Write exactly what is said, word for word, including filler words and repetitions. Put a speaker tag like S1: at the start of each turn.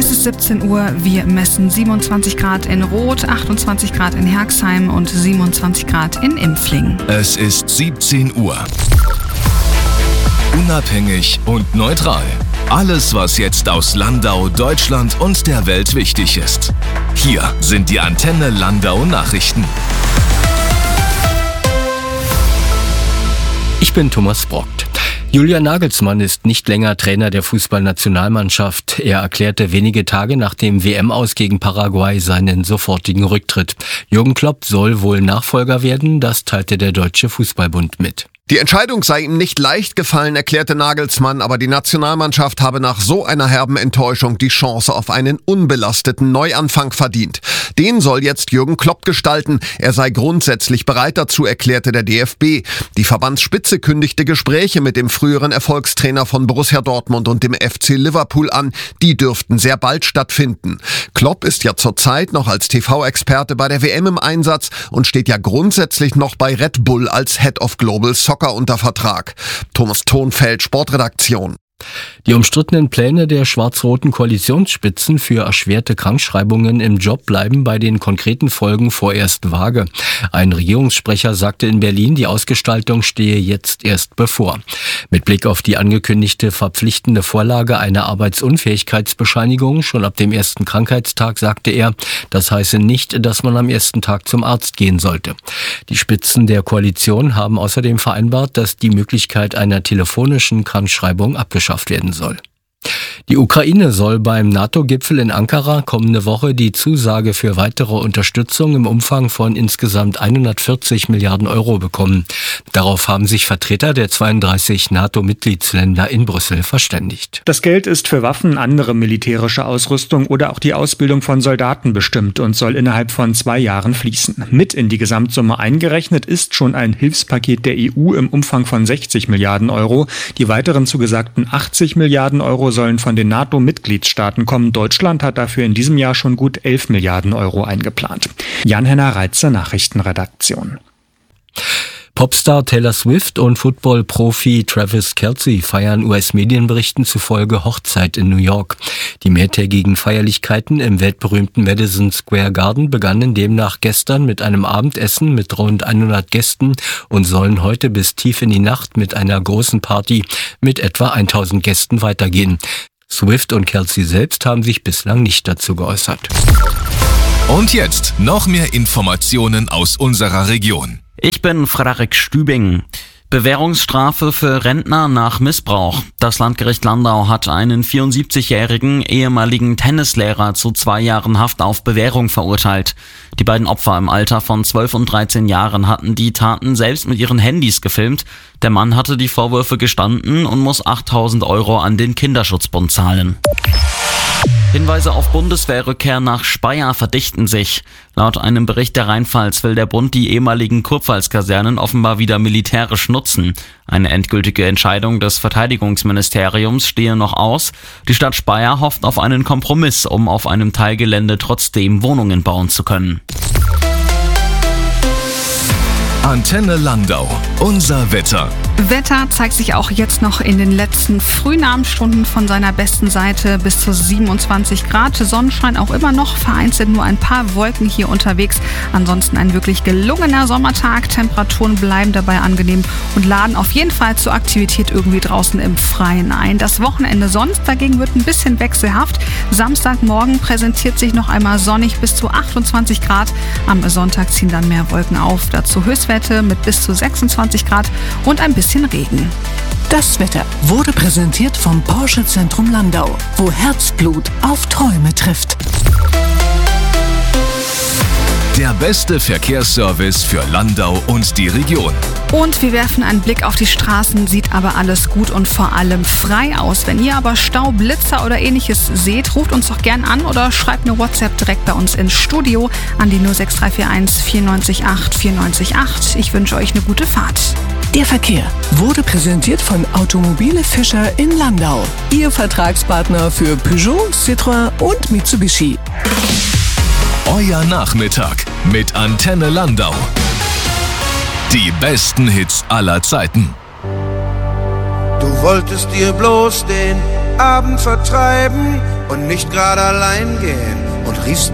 S1: Es ist siebzehn Uhr, wir messen siebenundzwanzig Grad in Roth, achtundzwanzig Grad in Herxheim und siebenundzwanzig Grad in Impfling.
S2: Es ist siebzehn Uhr. Unabhängig und neutral. Alles, was jetzt aus Landau, Deutschland und der Welt wichtig ist. Hier sind die Antenne Landau Nachrichten.
S3: Ich bin Thomas Brockt. Julian Nagelsmann ist nicht länger Trainer der Fußballnationalmannschaft. Er erklärte wenige Tage nach dem W M-Aus gegen Paraguay seinen sofortigen Rücktritt. Jürgen Klopp soll wohl Nachfolger werden, das teilte der Deutsche Fußballbund mit.
S4: Die Entscheidung sei ihm nicht leicht gefallen, erklärte Nagelsmann, aber die Nationalmannschaft habe nach so einer herben Enttäuschung die Chance auf einen unbelasteten Neuanfang verdient. Den soll jetzt Jürgen Klopp gestalten. Er sei grundsätzlich bereit dazu, erklärte der D F B. Die Verbandsspitze kündigte Gespräche mit dem früheren Erfolgstrainer von Borussia Dortmund und dem F C Liverpool an. Die dürften sehr bald stattfinden. Klopp ist ja zurzeit noch als T V-Experte bei der W M im Einsatz und steht ja grundsätzlich noch bei Red Bull als Head of Global Soccer unter Vertrag. Thomas Thonfeld, Sportredaktion.
S3: Die umstrittenen Pläne der schwarz-roten Koalitionsspitzen für erschwerte Krankschreibungen im Job bleiben bei den konkreten Folgen vorerst vage. Ein Regierungssprecher sagte in Berlin, die Ausgestaltung stehe jetzt erst bevor. Mit Blick auf die angekündigte verpflichtende Vorlage einer Arbeitsunfähigkeitsbescheinigung schon ab dem ersten Krankheitstag, sagte er, das heiße nicht, dass man am ersten Tag zum Arzt gehen sollte. Die Spitzen der Koalition haben außerdem vereinbart, dass die Möglichkeit einer telefonischen Krankschreibung abgeschafft werden soll. Die Ukraine soll beim NATO-Gipfel in Ankara kommende Woche die Zusage für weitere Unterstützung im Umfang von insgesamt hundertvierzig Milliarden Euro bekommen. Darauf haben sich Vertreter der zweiunddreißig NATO-Mitgliedsländer in Brüssel verständigt.
S5: Das Geld ist für Waffen, andere militärische Ausrüstung oder auch die Ausbildung von Soldaten bestimmt und soll innerhalb von zwei Jahren fließen. Mit in die Gesamtsumme eingerechnet ist schon ein Hilfspaket der E U im Umfang von sechzig Milliarden Euro. Die weiteren zugesagten achtzig Milliarden Euro sollen von den NATO-Mitgliedstaaten kommen. Deutschland hat dafür in diesem Jahr schon gut elf Milliarden Euro eingeplant. Jan-Henner Reitze, Nachrichtenredaktion.
S3: Popstar Taylor Swift und Football-Profi Travis Kelce feiern U S-Medienberichten zufolge Hochzeit in New York. Die mehrtägigen Feierlichkeiten im weltberühmten Madison Square Garden begannen demnach gestern mit einem Abendessen mit rund hundert Gästen und sollen heute bis tief in die Nacht mit einer großen Party mit etwa tausend Gästen weitergehen. Swift und Kelce selbst haben sich bislang nicht dazu geäußert.
S2: Und jetzt noch mehr Informationen aus unserer Region.
S6: Ich bin Frederik Stübing. Bewährungsstrafe für Rentner nach Missbrauch. Das Landgericht Landau hat einen vierundsiebzigjährigen ehemaligen Tennislehrer zu zwei Jahren Haft auf Bewährung verurteilt. Die beiden Opfer im Alter von zwölf und dreizehn Jahren hatten die Taten selbst mit ihren Handys gefilmt. Der Mann hatte die Vorwürfe gestanden und muss achttausend Euro an den Kinderschutzbund zahlen. Hinweise auf Bundeswehrrückkehr nach Speyer verdichten sich. Laut einem Bericht der Rheinpfalz will der Bund die ehemaligen Kurpfalz-Kasernen offenbar wieder militärisch nutzen. Eine endgültige Entscheidung des Verteidigungsministeriums stehe noch aus. Die Stadt Speyer hofft auf einen Kompromiss, um auf einem Teilgelände trotzdem Wohnungen bauen zu können.
S2: Antenne Landau. Unser Wetter.
S1: Wetter zeigt sich auch jetzt noch in den letzten frühen Abendstunden von seiner besten Seite bis zu siebenundzwanzig Grad. Sonnenschein auch immer noch, vereinzelt nur ein paar Wolken hier unterwegs. Ansonsten ein wirklich gelungener Sommertag. Temperaturen bleiben dabei angenehm und laden auf jeden Fall zur Aktivität irgendwie draußen im Freien ein. Das Wochenende sonst dagegen wird ein bisschen wechselhaft. Samstagmorgen präsentiert sich noch einmal sonnig bis zu achtundzwanzig Grad. Am Sonntag ziehen dann mehr Wolken auf. Dazu Höchstwerte mit bis zu sechsundzwanzig Grad und ein bisschen Regen.
S7: Das Wetter wurde präsentiert vom Porsche Zentrum Landau, wo Herzblut auf Träume trifft.
S2: Der beste Verkehrsservice für Landau und die Region.
S1: Und wir werfen einen Blick auf die Straßen, sieht aber alles gut und vor allem frei aus. Wenn ihr aber Stau, Blitzer oder ähnliches seht, ruft uns doch gern an oder schreibt eine WhatsApp direkt bei uns ins Studio an die null sechs drei vier eins vier neun acht vier neun acht. Ich wünsche euch eine gute Fahrt.
S7: Der Verkehr wurde präsentiert von Automobile Fischer in Landau. Ihr Vertragspartner für Peugeot, Citroën und Mitsubishi.
S2: Euer Nachmittag mit Antenne Landau. Die besten Hits aller Zeiten.
S8: Du wolltest dir bloß den Abend vertreiben und nicht gerade allein gehen und riechst